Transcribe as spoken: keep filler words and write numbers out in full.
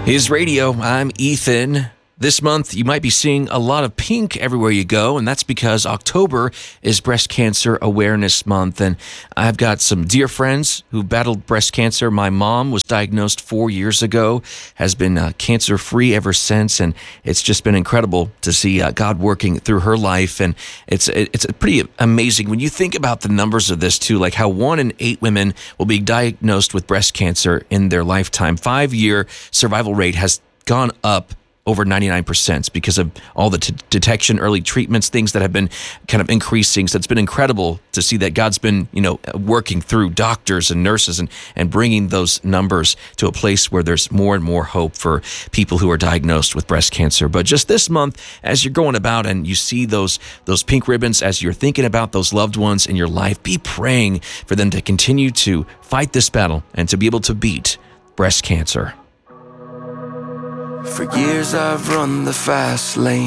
His Radio. I'm Ethan. This month, you might be seeing a lot of pink everywhere you go, and that's because October is Breast Cancer Awareness Month. And I've got some dear friends who battled breast cancer. My mom was diagnosed four years ago, has been uh, cancer-free ever since, and it's just been incredible to see uh, God working through her life. And it's it's pretty amazing when you think about the numbers of this, too, like how one in eight women will be diagnosed with breast cancer in their lifetime. Five-year survival rate has gone up over ninety-nine percent because of all the t- detection, early treatments, things that have been kind of increasing. So it's been incredible to see that God's been, you know, working through doctors and nurses and, and bringing those numbers to a place where there's more and more hope for people who are diagnosed with breast cancer. But just this month, as you're going about and you see those, those pink ribbons, as you're thinking about those loved ones in your life, be praying for them to continue to fight this battle and to be able to beat breast cancer. For years I've run the fast lane.